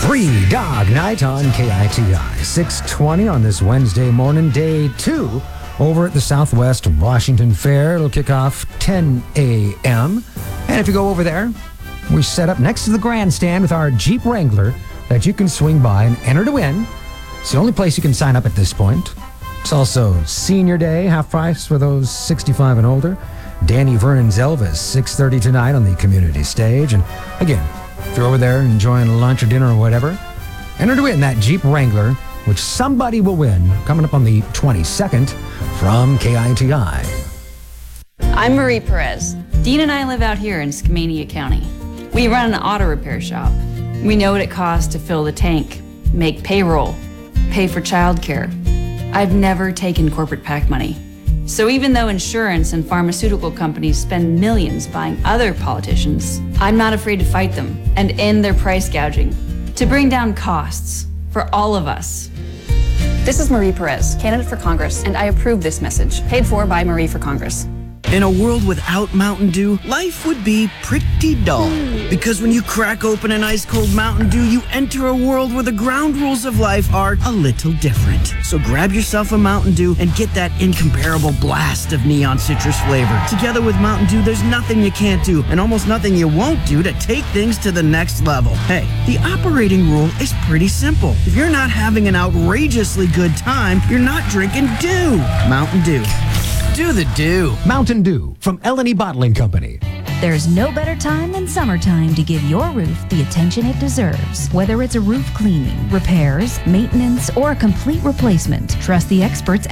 Three Dog Night on KITI. 6:20 on this Wednesday morning, day 2, over at the Southwest Washington Fair. It'll kick off 10 a.m. And if you go over there, we set up next to the grandstand with our Jeep Wrangler that you can swing by and enter to win. It's the only place you can sign up at this point. It's also Senior Day, half price for those 65 and older. Danny Vernon's Elvis, 6:30 tonight on the community stage. And again, if you're over there enjoying lunch or dinner or whatever, enter to win that Jeep Wrangler, which somebody will win, coming up on the 22nd from KITI. I'm Marie Perez. Dean and I live out here in Skamania County. We run an auto repair shop. We know what it costs to fill the tank, make payroll, pay for childcare. I've never taken corporate PAC money. So even though insurance and pharmaceutical companies spend millions buying other politicians, I'm not afraid to fight them and end their price gouging to bring down costs for all of us. This is Marie Perez, candidate for Congress, and I approve this message, paid for by Marie for Congress. In a world without Mountain Dew, life would be pretty dull. Because when you crack open an ice-cold Mountain Dew, you enter a world where the ground rules of life are a little different. So grab yourself a Mountain Dew and get that incomparable blast of neon citrus flavor. Together with Mountain Dew, there's nothing you can't do and almost nothing you won't do to take things to the next level. Hey, the operating rule is pretty simple. If you're not having an outrageously good time, you're not drinking Dew. Mountain Dew. Do the Dew. Mountain Dew from Eleni Bottling Company. There's no better time than summertime to give your roof the attention it deserves. Whether it's a roof cleaning, repairs, maintenance, or a complete replacement, trust the experts